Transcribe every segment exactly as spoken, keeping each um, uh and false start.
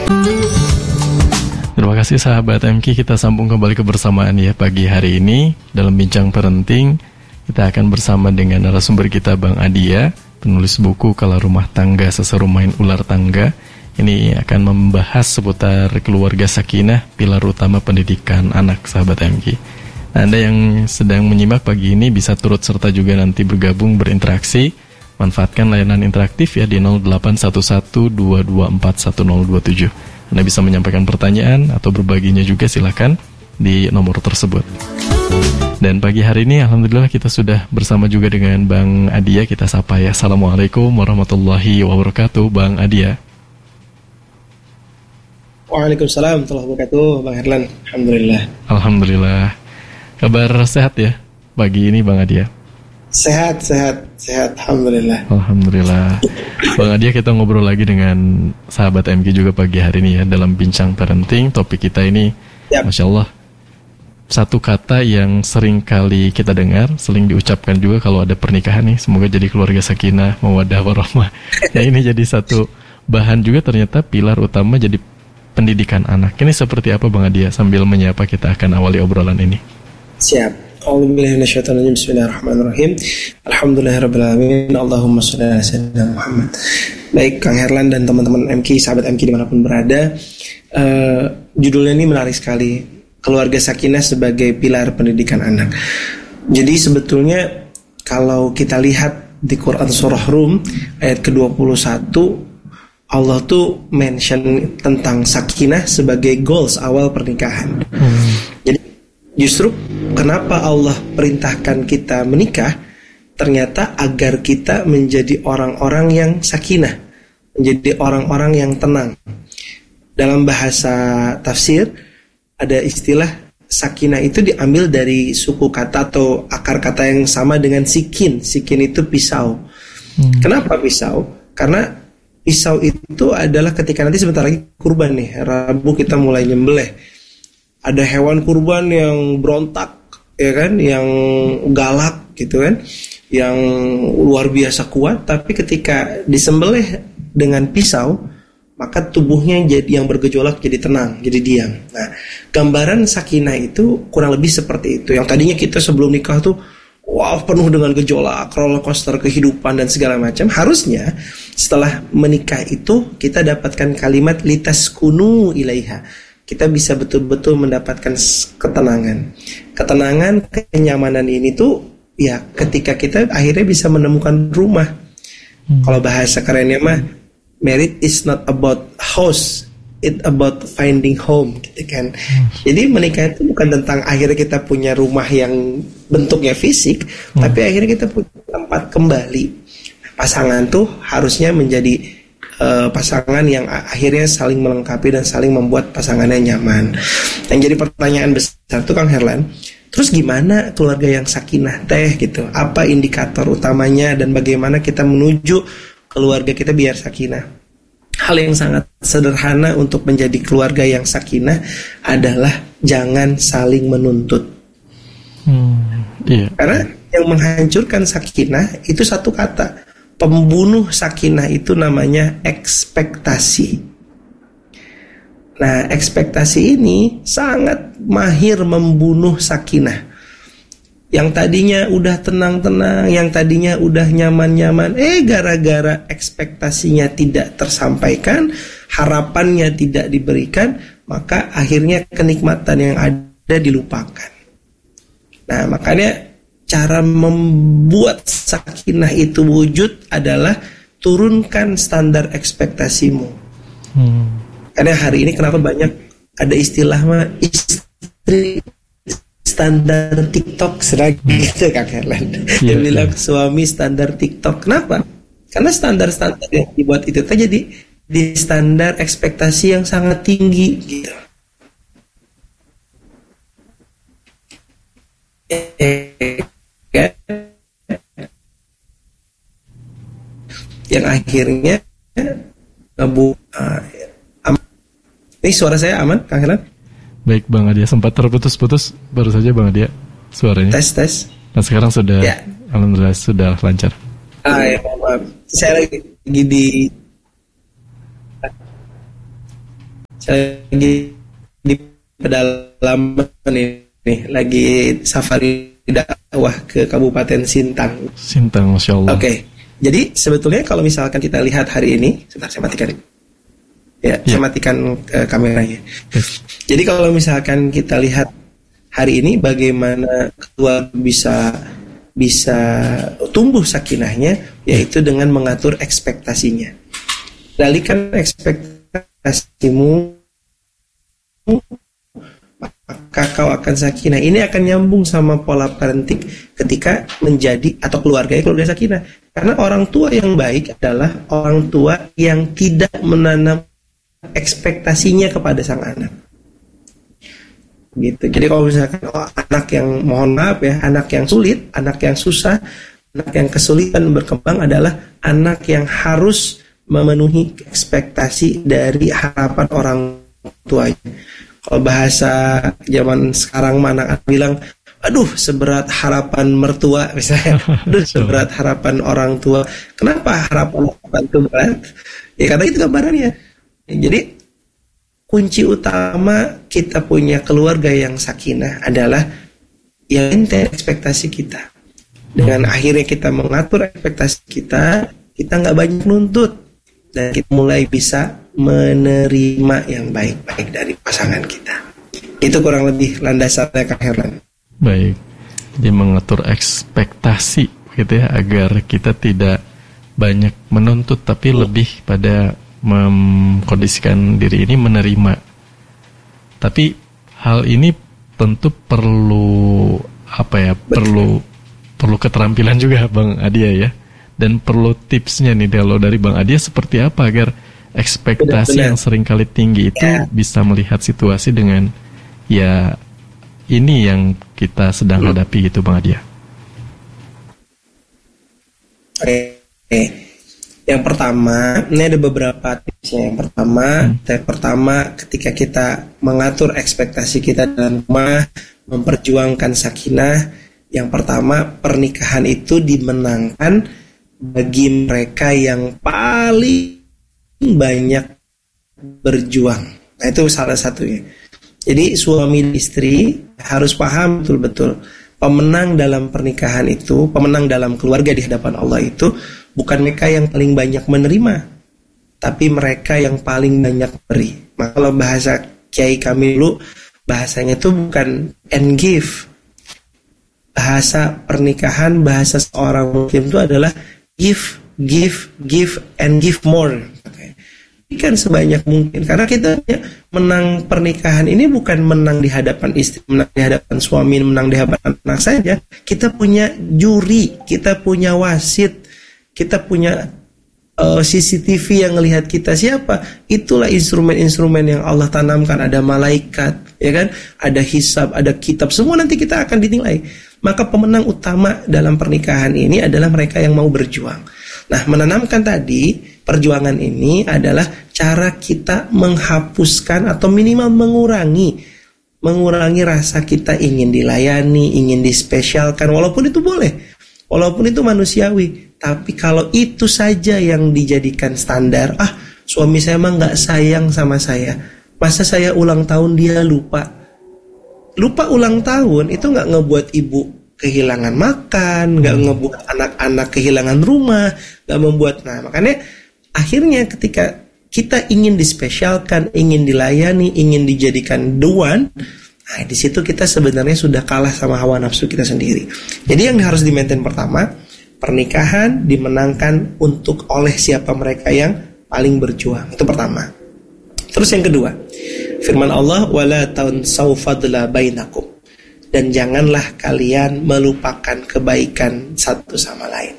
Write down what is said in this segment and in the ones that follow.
Terima kasih sahabat M K, kita sambung kembali kebersamaan ya pagi hari ini. Dalam Bincang Parenting, kita akan bersama dengan narasumber kita Bang Adia, penulis buku Kalau Rumah Tangga Seseru Main Ular Tangga. Ini akan membahas seputar keluarga sakinah, pilar utama pendidikan anak sahabat M K. Anda yang sedang menyimak pagi ini bisa turut serta juga nanti bergabung berinteraksi. Manfaatkan layanan interaktif ya di nol delapan satu satu dua dua empat satu nol dua tujuh. Anda bisa menyampaikan pertanyaan atau berbaginya juga, silakan di nomor tersebut. Dan pagi hari ini alhamdulillah kita sudah bersama juga dengan Bang Adia. Kita sapa ya. Assalamualaikum warahmatullahi wabarakatuh Bang Adia. Waalaikumsalam warahmatullahi wabarakatuh Bang Herlan. Alhamdulillah. Alhamdulillah. Kabar sehat ya pagi ini Bang Adia? Sehat, sehat, sehat. Alhamdulillah. Alhamdulillah. Bang Adia, kita ngobrol lagi dengan sahabat M K juga pagi hari ini ya dalam Bincang Parenting. Topik kita ini, yep. Masya Allah, satu kata yang sering kali kita dengar, sering diucapkan juga kalau ada pernikahan nih, semoga jadi keluarga sakinah, mawaddah warahmah. Ya ini jadi satu bahan juga ternyata pilar utama jadi pendidikan anak. Ini seperti apa Bang Adia? Sambil menyapa kita akan awali obrolan ini. Siap. A'udzubillahi Bismillahirrahmanirrahim. Alhamdulillahirrabbilalamin. Allahumma sholli ala sayyidina Muhammad. Baik Kang Herlan dan teman-teman M K, sahabat M K dimanapun berada, uh, judulnya ini menarik sekali, keluarga sakinah sebagai pilar pendidikan anak. Jadi sebetulnya kalau kita lihat di Quran surah Rum ayat ke dua puluh satu, Allah tuh mention tentang sakinah sebagai goals awal pernikahan. hmm. Jadi justru kenapa Allah perintahkan kita menikah, ternyata agar kita menjadi orang-orang yang sakinah, menjadi orang-orang yang tenang. Dalam bahasa tafsir ada istilah sakinah itu diambil dari suku kata atau akar kata yang sama dengan sikin. Sikin itu pisau. hmm. Kenapa pisau? Karena pisau itu adalah ketika nanti sebentar lagi kurban nih, Rabu kita mulai nyembelih, ada hewan kurban yang berontak, ya kan, yang galak gitu kan, yang luar biasa kuat, tapi ketika disembelih dengan pisau, maka tubuhnya jadi yang bergejolak jadi tenang, jadi diam. Nah, gambaran sakinah itu kurang lebih seperti itu. Yang tadinya kita sebelum nikah tuh wow, penuh dengan gejolak, roller coaster kehidupan dan segala macam. Harusnya setelah menikah itu kita dapatkan kalimat litaskunu ilaiha. Kita bisa betul-betul mendapatkan ketenangan. Ketenangan, kenyamanan ini tuh ya ketika kita akhirnya bisa menemukan rumah. Hmm. Kalau bahasa kerennya mah, marriage is not about house, it about finding home, gitu kan. Hmm. Jadi menikah itu bukan tentang akhirnya kita punya rumah yang bentuknya fisik, hmm. tapi akhirnya kita punya tempat kembali. Pasangan tuh harusnya menjadi Uh, pasangan yang akhirnya saling melengkapi dan saling membuat pasangannya nyaman. Yang jadi pertanyaan besar tuh Kang Herlan, terus gimana keluarga yang sakinah teh gitu? Apa indikator utamanya dan bagaimana kita menuju keluarga kita biar sakinah? Hal yang sangat sederhana untuk menjadi keluarga yang sakinah adalah jangan saling menuntut. Hmm, iya. Karena yang menghancurkan sakinah itu satu kata. Pembunuh sakinah itu namanya ekspektasi. Nah, ekspektasi ini sangat mahir membunuh sakinah. Yang tadinya udah tenang-tenang, yang tadinya udah nyaman-nyaman, eh gara-gara ekspektasinya tidak tersampaikan, harapannya tidak diberikan, maka akhirnya kenikmatan yang ada dilupakan. Nah, makanya cara membuat sakinah itu wujud adalah turunkan standar ekspektasimu. Hmm. Karena hari ini kenapa banyak ada istilah mah istri standar TikTok seragi hmm. gitu Kak Herlan. Yeah, Dia bilang yeah. suami standar TikTok. Kenapa? Karena standar-standar yang dibuat itu jadi di standar ekspektasi yang sangat tinggi gitu. Eh, kan? Yang akhirnya ngebu uh, am- ini suara saya aman Kang Herlan? Baik Bang Adia, sempat terputus-putus baru saja Bang Adia suaranya. Tes tes. Nah sekarang sudah ya. Alhamdulillah sudah lancar. Ah ya maaf, saya lagi di lagi di pedalaman ini, lagi safari dakwah ke Kabupaten Sintang. Sintang, Masya Allah. Oke, okay. Jadi sebetulnya kalau misalkan kita lihat hari ini, sebentar saya matikan. Ya, ya. Saya matikan uh, kameranya. Yes. Jadi kalau misalkan kita lihat hari ini bagaimana keluarga bisa bisa tumbuh sakinahnya, yaitu dengan mengatur ekspektasinya. Dalikan ekspektasimu, maka kau akan sakinah. Ini akan nyambung sama pola parenting ketika menjadi atau keluarga keluarga sakinah. Karena orang tua yang baik adalah orang tua yang tidak menanam ekspektasinya kepada sang anak. Gitu. Jadi kalau misalkan oh, anak yang mohon maaf ya, anak yang sulit, anak yang susah, anak yang kesulitan berkembang adalah anak yang harus memenuhi ekspektasi dari harapan orang tuanya. Kalau bahasa zaman sekarang mana anak bilang, aduh seberat harapan mertua misalnya, aduh seberat harapan orang tua. Kenapa harapan harapan itu berat? Ya karena itu gambarannya. Jadi kunci utama kita punya keluarga yang sakinah adalah yang intent ekspektasi kita. Dengan akhirnya kita mengatur ekspektasi kita, kita nggak banyak nuntut. Dan kita mulai bisa menerima yang baik-baik dari pasangan kita. Itu kurang lebih landasannya Kak Herlan. Baik, jadi mengatur ekspektasi gitu ya, agar kita tidak banyak menuntut, tapi hmm. lebih pada mengkondisikan diri ini menerima. Tapi hal ini tentu perlu apa ya? Betul. Perlu perlu keterampilan juga Bang Adia ya. Dan perlu tipsnya nih kalau dari Bang Adia seperti apa agar ekspektasi benar, benar. yang seringkali tinggi itu ya. bisa melihat situasi dengan ya ini yang kita sedang hmm. hadapi gitu Bang Adia. Oke. Okay. Yang pertama, ini ada beberapa tipsnya. Yang pertama, hmm. yang pertama ketika kita mengatur ekspektasi kita dalam rumah, memperjuangkan sakinah, yang pertama pernikahan itu dimenangkan bagi mereka yang paling banyak berjuang. Nah itu salah satunya. Jadi suami dan istri harus paham betul-betul pemenang dalam pernikahan itu, pemenang dalam keluarga di hadapan Allah itu bukan mereka yang paling banyak menerima, tapi mereka yang paling banyak beri. Maka kalau bahasa Kiai kami dulu, bahasanya itu bukan and give. Bahasa pernikahan, bahasa seorang muslim itu adalah give, give, give, and give more. Berikan sebanyak mungkin. Karena kita menang pernikahan ini bukan menang di hadapan istri, menang di hadapan suami, menang di hadapan anak saja. Kita punya juri, kita punya wasit, kita punya uh, C C T V yang melihat kita siapa. Itulah instrumen-instrumen yang Allah tanamkan. Ada malaikat, ya kan? Ada hisab, ada kitab. Semua nanti kita akan dinilai. Maka pemenang utama dalam pernikahan ini adalah mereka yang mau berjuang. Nah, menanamkan tadi perjuangan ini adalah cara kita menghapuskan atau minimal mengurangi mengurangi rasa kita ingin dilayani, ingin dispesialkan, walaupun itu boleh, walaupun itu manusiawi. Tapi kalau itu saja yang dijadikan standar, ah suami saya mah nggak sayang sama saya, masa saya ulang tahun dia lupa. Lupa ulang tahun itu nggak ngebuat ibu kehilangan makan, nggak ngebuat anak-anak kehilangan rumah, nggak membuat. Nah makanya akhirnya ketika kita ingin dispesialkan, ingin dilayani, ingin dijadikan the one, nah di situ kita sebenarnya sudah kalah sama hawa nafsu kita sendiri. Jadi yang harus di-maintain pertama, pernikahan dimenangkan untuk oleh siapa mereka yang paling berjuang. Itu pertama. Terus yang kedua, firman Allah, wala tansaw fadla bainakum, dan janganlah kalian melupakan kebaikan satu sama lain.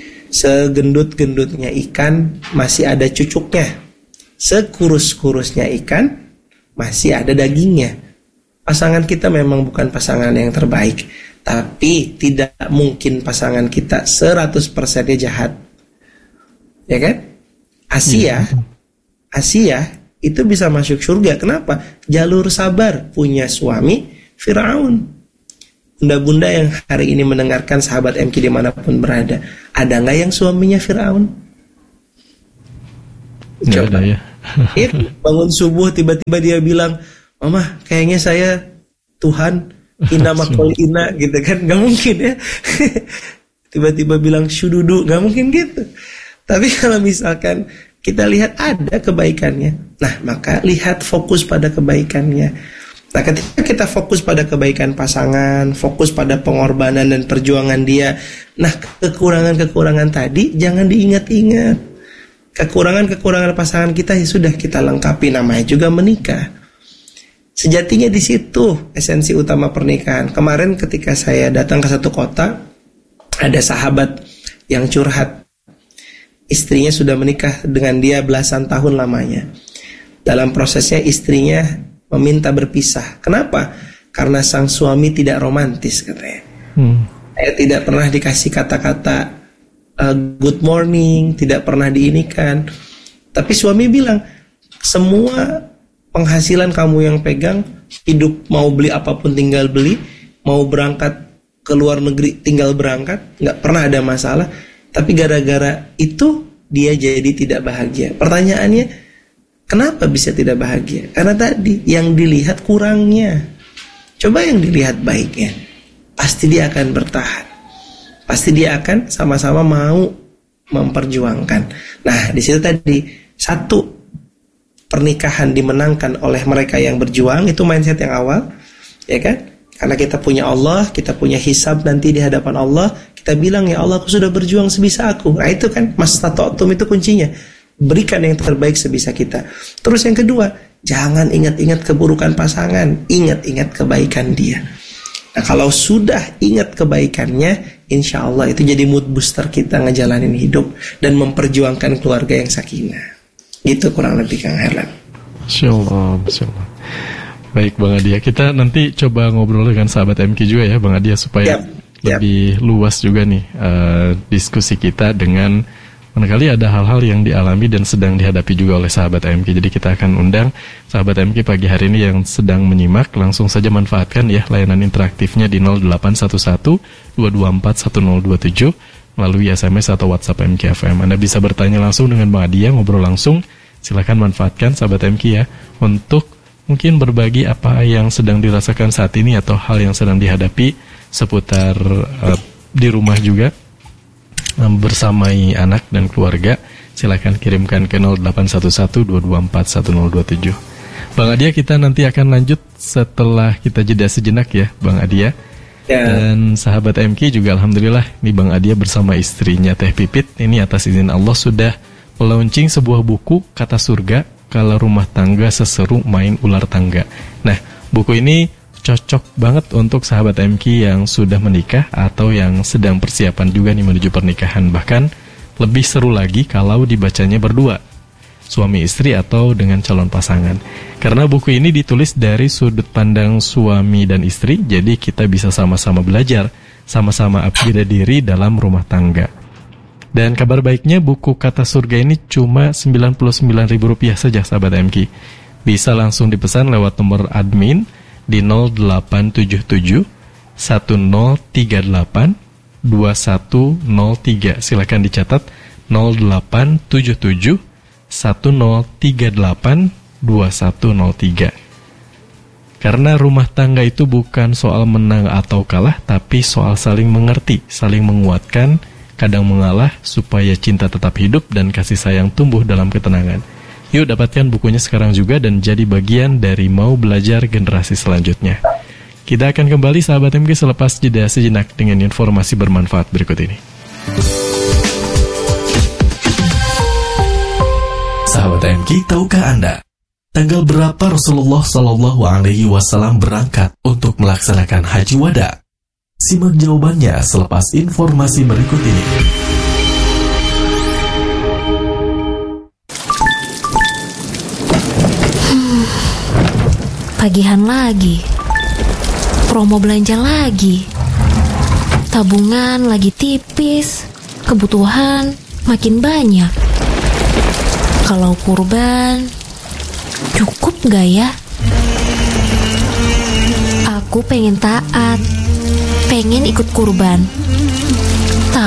Segendut-gendutnya ikan masih ada cucuknya, sekurus-kurusnya ikan masih ada dagingnya. Pasangan kita memang bukan pasangan yang terbaik, tapi tidak mungkin pasangan kita seratus persennya jahat. Ya kan? Asia, Asia itu bisa masuk surga. Kenapa? Jalur sabar, punya suami Firaun. Bunda-bunda yang hari ini mendengarkan sahabat M K dimanapun berada, ada nggak yang suaminya Firaun? Nggak ada ya. Itu bangun subuh tiba-tiba dia bilang, "Mama, kayaknya saya Tuhan, ina makul ina," gitu kan? Gak mungkin ya. Tiba-tiba bilang syududu, gak mungkin gitu. Tapi kalau misalkan kita lihat ada kebaikannya, nah maka lihat fokus pada kebaikannya. Nah ketika kita fokus pada kebaikan pasangan, fokus pada pengorbanan dan perjuangan dia, nah kekurangan-kekurangan tadi jangan diingat-ingat. Kekurangan-kekurangan pasangan kita ya sudah kita lengkapi, namanya juga menikah. Sejatinya di situ esensi utama pernikahan. Kemarin ketika saya datang ke satu kota, ada sahabat yang curhat. Istrinya sudah menikah dengan dia belasan tahun lamanya. Dalam prosesnya istrinya meminta berpisah. Kenapa? Karena sang suami tidak romantis katanya. Hmm. Saya tidak pernah dikasih kata-kata uh, good morning, tidak pernah diinikan. Tapi suami bilang, semua penghasilan kamu yang pegang, hidup mau beli apapun tinggal beli, mau berangkat ke luar negeri tinggal berangkat, nggak pernah ada masalah. Tapi gara-gara itu dia jadi tidak bahagia. Pertanyaannya, kenapa bisa tidak bahagia? Karena tadi yang dilihat kurangnya. Coba yang dilihat baiknya, pasti dia akan bertahan. Pasti dia akan sama-sama mau memperjuangkan. Nah, di situ tadi satu, pernikahan dimenangkan oleh mereka yang berjuang, itu mindset yang awal, ya kan? Karena kita punya Allah, kita punya hisab nanti di hadapan Allah, kita bilang, ya Allah, aku sudah berjuang sebisa aku. Nah itu kan, mastata'tum itu kuncinya. Berikan yang terbaik sebisa kita. Terus yang kedua, jangan ingat-ingat keburukan pasangan, ingat-ingat kebaikan dia. Nah kalau sudah ingat kebaikannya, insya Allah itu jadi mood booster kita ngejalanin hidup dan memperjuangkan keluarga yang sakinah. Gitu kurang lebih Kang Herlan. Masya Allah, Masya Allah. Baik Bang Adia, kita nanti coba ngobrol dengan sahabat M K juga ya Bang Adia, supaya yep, yep. lebih luas juga nih uh, diskusi kita dengan barangkali ada hal-hal yang dialami dan sedang dihadapi juga oleh sahabat M K. Jadi kita akan undang sahabat M K pagi hari ini yang sedang menyimak, langsung saja manfaatkan ya layanan interaktifnya di nol delapan satu satu dua dua empat satu nol dua tujuh melalui S M S atau WhatsApp M K F M. Anda bisa bertanya langsung dengan Bang Adia, ngobrol langsung. Silakan manfaatkan sahabat M K ya untuk mungkin berbagi apa yang sedang dirasakan saat ini atau hal yang sedang dihadapi seputar uh, di rumah juga um, bersamai anak dan keluarga. Silakan kirimkan ke nol delapan satu satu dua dua empat satu nol dua tujuh. Bang Adia, kita nanti akan lanjut setelah kita jeda sejenak ya Bang Adia. Ya. Dan sahabat M K juga alhamdulillah nih Bang Adia bersama istrinya Teh Pipit ini atas izin Allah sudah melaunching sebuah buku Kata Surga Kalau Rumah Tangga Seseru Main Ular Tangga. Nah, buku ini cocok banget untuk sahabat M K yang sudah menikah atau yang sedang persiapan juga nih menuju pernikahan. Bahkan lebih seru lagi kalau dibacanya berdua, suami istri atau dengan calon pasangan. Karena buku ini ditulis dari sudut pandang suami dan istri, jadi kita bisa sama-sama belajar, sama-sama upgrade diri dalam rumah tangga. Dan kabar baiknya buku Kata Surga ini cuma sembilan puluh sembilan ribu rupiah saja sahabat M K. Bisa langsung dipesan lewat nomor admin di nol delapan tujuh tujuh satu nol tiga delapan dua satu nol tiga. Silakan dicatat nol delapan tujuh tujuh satu nol tiga delapan dua satu nol tiga. Karena rumah tangga itu bukan soal menang atau kalah, tapi soal saling mengerti, saling menguatkan, kadang mengalah supaya cinta tetap hidup dan kasih sayang tumbuh dalam ketenangan. Yuk dapatkan bukunya sekarang juga dan jadi bagian dari mau belajar generasi selanjutnya. Kita akan kembali sahabat M K selepas jeda sejenak dengan informasi bermanfaat berikut ini. Sahabat M K, tahukah Anda tanggal berapa Rasulullah Shallallahu Alaihi Wasallam berangkat untuk melaksanakan haji wada? Simak jawabannya selepas informasi berikut ini. Hmm, pagihan lagi, promo belanja lagi, tabungan lagi tipis, kebutuhan makin banyak. Kalau kurban, cukup gak ya? Aku pengen taat, pengen ikut kurban,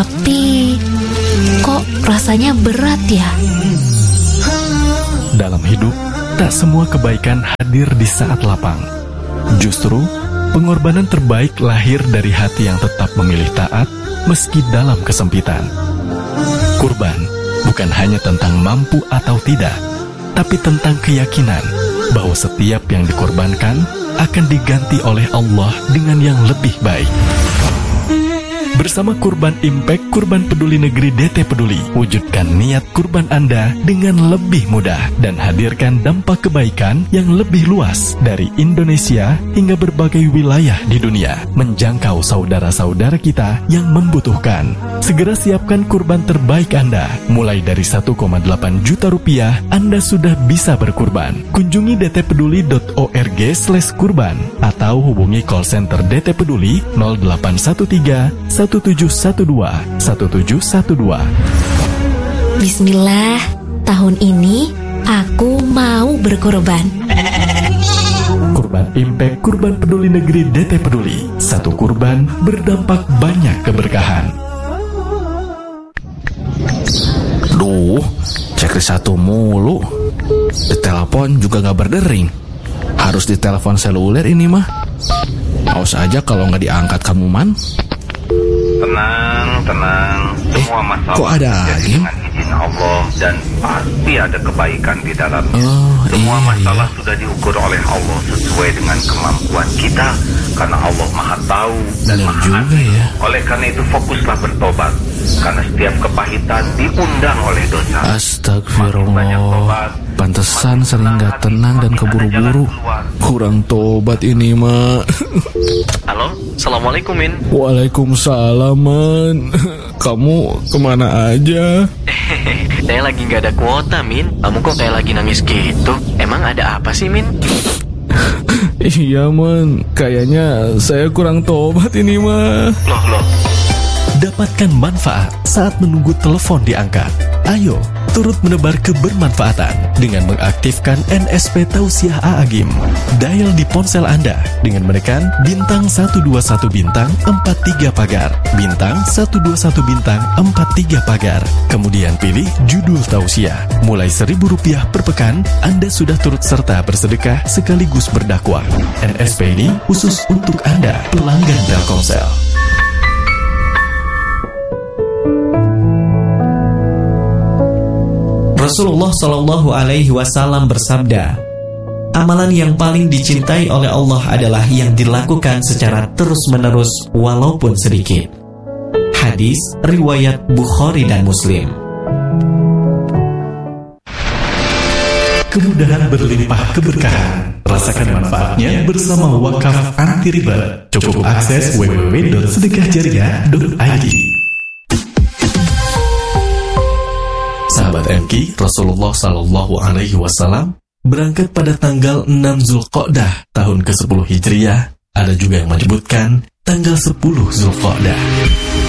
tapi kok rasanya berat ya? Dalam hidup, tak semua kebaikan hadir di saat lapang. Justru, pengorbanan terbaik lahir dari hati yang tetap memilih taat meski dalam kesempitan. Kurban bukan hanya tentang mampu atau tidak, tapi tentang keyakinan bahwa setiap yang dikorbankan akan diganti oleh Allah dengan yang lebih baik. Bersama Kurban Impact, Kurban Peduli Negeri D T Peduli, wujudkan niat kurban Anda dengan lebih mudah dan hadirkan dampak kebaikan yang lebih luas dari Indonesia hingga berbagai wilayah di dunia, menjangkau saudara-saudara kita yang membutuhkan. Segera siapkan kurban terbaik Anda. Mulai dari satu koma delapan juta rupiah, Anda sudah bisa berkurban. Kunjungi d t peduli dot org slash kurban atau hubungi call center D T Peduli nol delapan satu tiga satu tujuh satu dua satu tujuh satu dua. Bismillah, tahun ini aku mau berkorban. Kurban Impact, Kurban Peduli Negeri D T Peduli. Satu kurban berdampak banyak keberkahan. Duh, checklist satu mulu. Di telepon juga gak berdering. Harus di telepon seluler ini mah. Awas aja kalau gak diangkat kamu, Man. Tenang, tenang. Semua masalah kok ada lagi? dengan izin Allah dan pasti ada kebaikan di dalamnya. Oh, Semua iya, masalah iya. sudah diukur oleh Allah sesuai dengan kemampuan kita, karena Allah Maha Tahu dan Benar Maha juga Adil. ya. Oleh karena itu fokuslah bertobat, karena setiap kepahitan diundang oleh dosa. Astagfirullah. Pantesan sering gak tenang dan keburu-buru. Kurang tobat ini, Ma. Halo, Assalamualaikum, Min. Waalaikumsalam, Man. Kamu kemana aja? Saya lagi nggak ada kuota, Min. Kamu kok kayak lagi nangis gitu? Emang ada apa sih, Min? Iya, Man. Kayaknya saya kurang tobat ini, Ma. Loh, loh. Dapatkan manfaat saat menunggu telepon diangkat. Ayo, turut menebar kebermanfaatan dengan mengaktifkan N S P Tausiah A'agim. Dial di ponsel Anda dengan menekan bintang satu dua satu bintang empat tiga pagar, bintang satu dua satu bintang empat tiga pagar. Kemudian pilih judul Tausiah. Mulai seribu rupiah per pekan, Anda sudah turut serta bersedekah sekaligus berdakwah. N S P ini khusus untuk Anda, pelanggan Telkomsel. Rasulullah Shallallahu Alaihi Wasallam bersabda, amalan yang paling dicintai oleh Allah adalah yang dilakukan secara terus-menerus walaupun sedikit. Hadis riwayat Bukhari dan Muslim. Kemudahan berlimpah keberkahan. Rasakan manfaatnya bersama Wakaf Anti Riba. Cukup akses w w w dot sedekah jariah dot i d. Sahabat M K, Rasulullah Sallallahu Alaihi Wasallam berangkat pada tanggal enam Zulqa'dah tahun ke sepuluh Hijriah. Ada juga yang menyebutkan tanggal sepuluh Zulqa'dah.